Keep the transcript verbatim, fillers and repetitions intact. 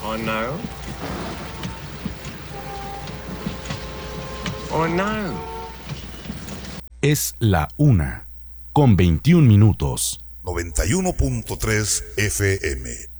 Or no? Or no? Es la una, con veintiún minutos. noventa y uno punto tres F M.